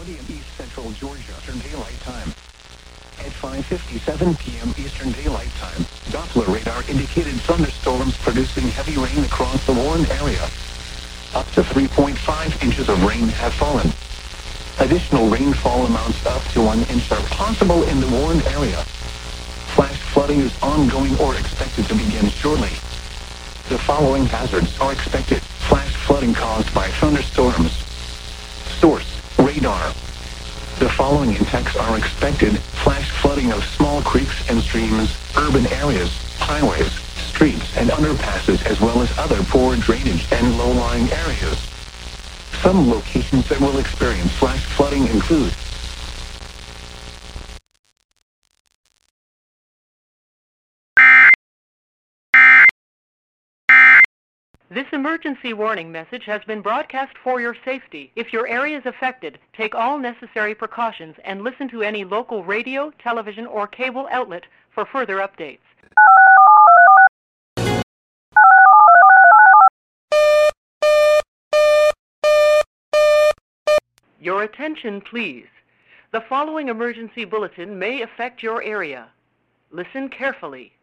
County in east central Georgia, Eastern Daylight Time. At 5:57 p.m. Eastern Daylight Time, Doppler radar indicated thunderstorms producing heavy rain across the warned area. Up to 3.5 inches of rain have fallen. Additional rainfall amounts up to 1 inch are possible in the warned area. Flash flooding is ongoing or expected to begin shortly. The following hazards are expected. Flash flooding caused by thunderstorms. Source: radar. The following impacts are expected: flash flooding of small creeks and streams, urban areas, highways, streets and underpasses, as well as other poor drainage and low-lying areas. Some locations that will experience flash flooding include This emergency warning message has been broadcast for your safety. If your area is affected, take all necessary precautions and listen to any local radio, television, or cable outlet for further updates. Your attention, please. The following emergency bulletin may affect your area. Listen carefully.